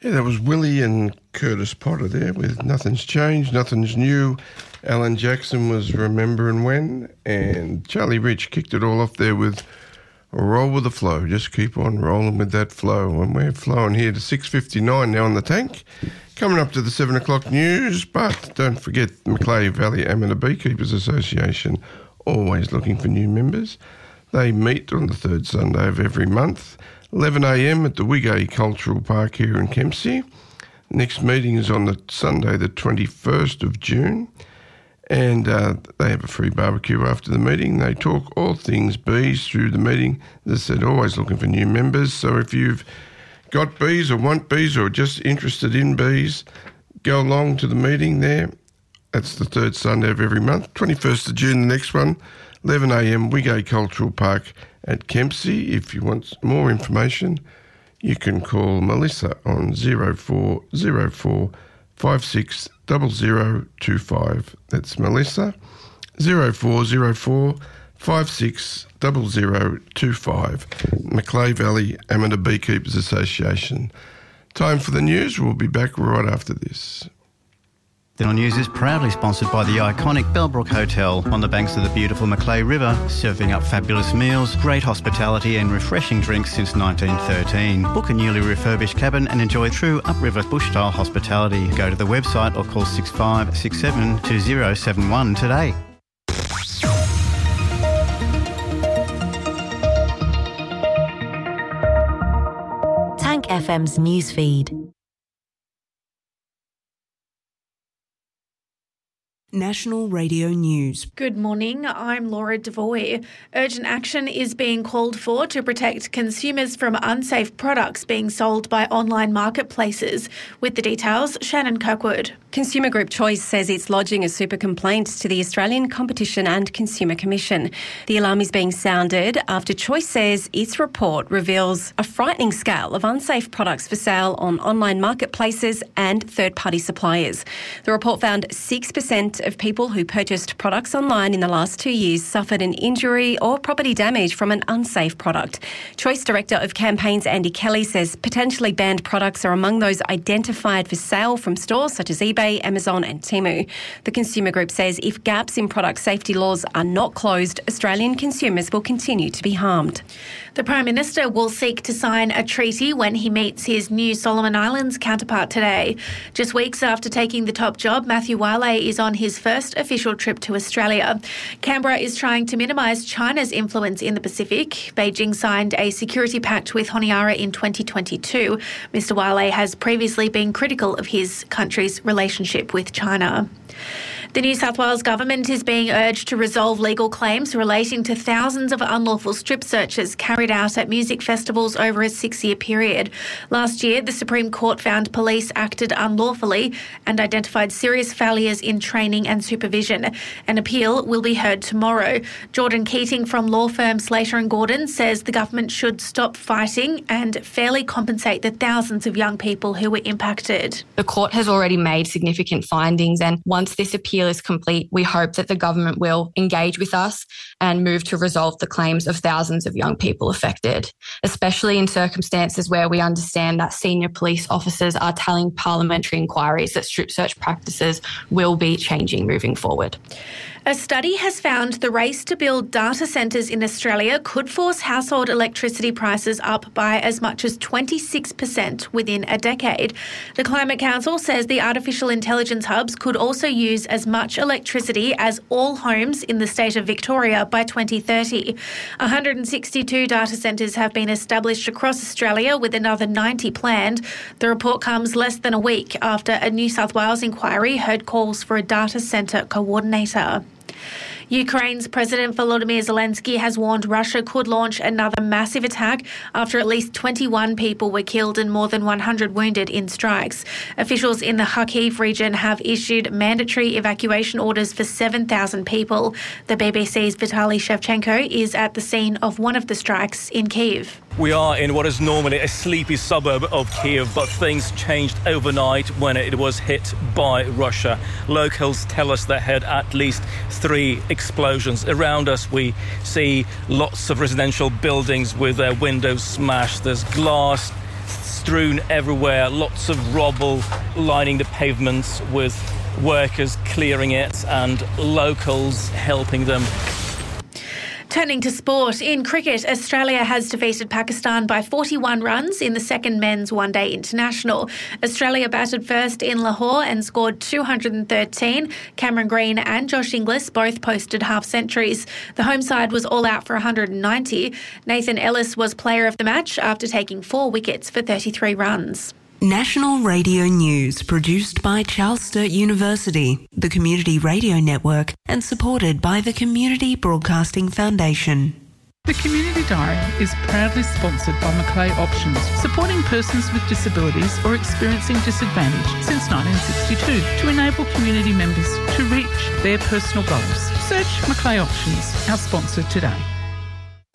Yeah, that was Willie and Curtis Potter there with Nothing's Changed, Nothing's New. Alan Jackson was Remembering When, and Charlie Rich kicked it all off there with a Roll with the Flow. Just keep on rolling with that flow. And we're flowing here to 6:59 now on the tank. Coming up to the 7 o'clock news, but don't forget Macleay Valley Amateur Beekeepers Association, always looking for new members. They meet on the third Sunday of every month, 11 a.m. at the Wigay Cultural Park here in Kempsey. Next meeting is on the Sunday, the 21st of June. And they have a free barbecue after the meeting. They talk all things bees through the meeting. As I said, always looking for new members. So if you've got bees or want bees or just interested in bees, go along to the meeting there. That's the third Sunday of every month. 21st of June, the next one, 11 a.m, Wigay Cultural Park at Kempsey. If you want more information, you can call Melissa on 0404 56 0025. That's Melissa, 0404 56 0025. Macleay Valley Amateur Beekeepers Association. Time for the news. We'll be back right after this. Dental News is proudly sponsored by the iconic Bellbrook Hotel on the banks of the beautiful Macleay River, serving up fabulous meals, great hospitality and refreshing drinks since 1913. Book a newly refurbished cabin and enjoy true upriver bush-style hospitality. Go to the website or call 6567 2071 today. Tank FM's newsfeed. National Radio News. Good morning, I'm Laura Devoy. Urgent action is being called for to protect consumers from unsafe products being sold by online marketplaces. With the details, Shannon Kirkwood. Consumer Group Choice says it's lodging a super complaint to the Australian Competition and Consumer Commission. The alarm is being sounded after Choice says its report reveals a frightening scale of unsafe products for sale on online marketplaces and third-party suppliers. The report found 6% of people who purchased products online in the last 2 years suffered an injury or property damage from an unsafe product. Choice Director of Campaigns Andy Kelly says potentially banned products are among those identified for sale from stores such as eBay, Amazon and Temu. The Consumer Group says if gaps in product safety laws are not closed, Australian consumers will continue to be harmed. The Prime Minister will seek to sign a treaty when he meets his new Solomon Islands counterpart today. Just weeks after taking the top job, Matthew Wale is on his first official trip to Australia. Canberra is trying to minimise China's influence in the Pacific. Beijing signed a security pact with Honiara in 2022. Mr. Wale has previously been critical of his country's relationship with China. The New South Wales government is being urged to resolve legal claims relating to thousands of unlawful strip searches carried out at music festivals over a 6-year period. Last year, the Supreme Court found police acted unlawfully and identified serious failures in training and supervision. An appeal will be heard tomorrow. Jordan Keating from law firm Slater & Gordon says the government should stop fighting and fairly compensate the thousands of young people who were impacted. The court has already made significant findings, and once this appeal is complete, we hope that the government will engage with us and move to resolve the claims of thousands of young people affected, especially in circumstances where we understand that senior police officers are telling parliamentary inquiries that strip search practices will be changing moving forward. A study has found the race to build data centres in Australia could force household electricity prices up by as much as 26% within a decade. The Climate Council says the artificial intelligence hubs could also use as much electricity as all homes in the state of Victoria by 2030. 162 data centres have been established across Australia, with another 90 planned. The report comes less than a week after a New South Wales inquiry heard calls for a data centre coordinator. Ukraine's President Volodymyr Zelensky has warned Russia could launch another massive attack after at least 21 people were killed and more than 100 wounded in strikes. Officials in the Kharkiv region have issued mandatory evacuation orders for 7,000 people. The BBC's Vitaly Shevchenko is at the scene of one of the strikes in Kyiv. We are in what is normally a sleepy suburb of Kyiv, but things changed overnight when it was hit by Russia. Locals tell us they had at least 3 explosions. Around us, we see lots of residential buildings with their windows smashed. There's glass strewn everywhere, lots of rubble lining the pavements with workers clearing it and locals helping them. Turning to sport, in cricket, Australia has defeated Pakistan by 41 runs in the second men's one-day international. Australia batted first in Lahore and scored 213. Cameron Green and Josh Inglis both posted half-centuries. The home side was all out for 190. Nathan Ellis was player of the match after taking 4 wickets for 33 runs. National Radio News, produced by Charles Sturt University, the Community Radio Network, and supported by the Community Broadcasting Foundation. The Community Diary is proudly sponsored by Macleay Options, supporting persons with disabilities or experiencing disadvantage since 1962 to enable community members to reach their personal goals. Search Macleay Options, our sponsor today.